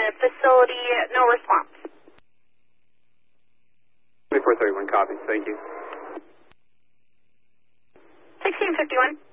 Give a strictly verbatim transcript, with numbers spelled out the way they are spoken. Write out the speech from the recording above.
facility, no response. twenty-four thirty-one, copy. Thank you. sixteen fifty-one.